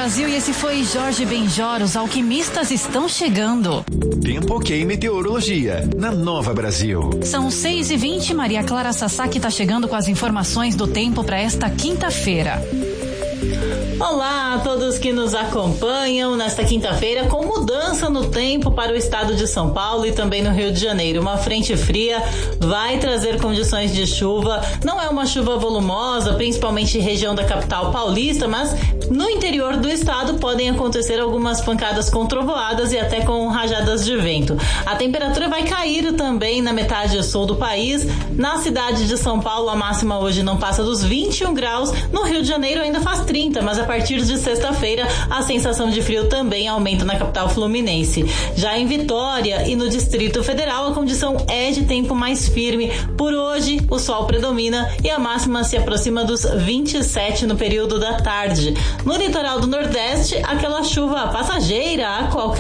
Brasil e esse foi Jorge Benjor. Os alquimistas estão chegando. Tempo ok meteorologia na Nova Brasil. São 6h20, Maria Clara Sasaki está chegando com as informações do tempo para esta quinta-feira. Olá a todos que nos acompanham nesta quinta-feira com mudança no tempo para o estado de São Paulo e também no Rio de Janeiro. Uma frente fria vai trazer condições de chuva. Não é uma chuva volumosa, principalmente em região da capital paulista, mas no interior do estado podem acontecer algumas pancadas com trovoadas e até com rajadas de vento. A temperatura vai cair também na metade sul do país. Na cidade de São Paulo, a máxima hoje não passa dos 21 graus. No Rio de Janeiro ainda faz 30, mas a partir de sexta-feira a sensação de frio também aumenta na capital fluminense. Já em Vitória e no Distrito Federal a condição é de tempo mais firme. Por hoje o sol predomina e a máxima se aproxima dos 27 no período da tarde. No litoral do Nordeste, aquela chuva passageira a qualquer